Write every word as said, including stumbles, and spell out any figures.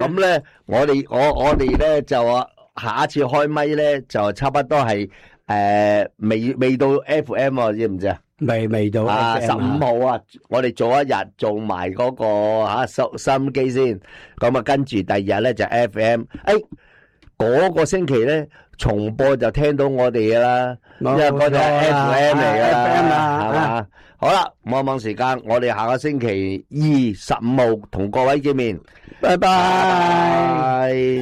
咁咧，我哋我我哋咧就下一次開咪咧就差不多係誒未未到 F M 啊，知唔知啊？ 未未到啊，十五號啊，我哋做一日做埋嗰個吓收收音機先，咁啊跟住第二日咧就 F M，誒嗰個星期咧重播就聽到我哋噶啦，因為嗰度係 F M 嚟噶啦，係嘛？好啦，望望時間，我哋下個星期二十五號同各位見面， 拜拜。